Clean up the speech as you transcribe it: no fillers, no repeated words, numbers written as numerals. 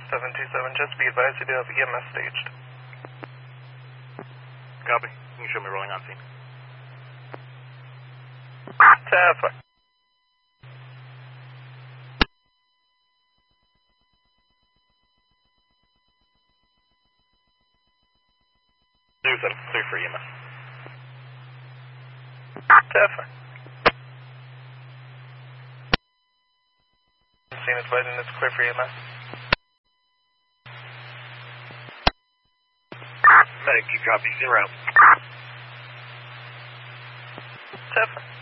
727, just be advised you do have EMS staged. Copy. Can you show me rolling on scene? Tafa. Clear for EMS. Tafa. Scene is wide and it's clear for EMS. Medic, you copy, 0. Tafa.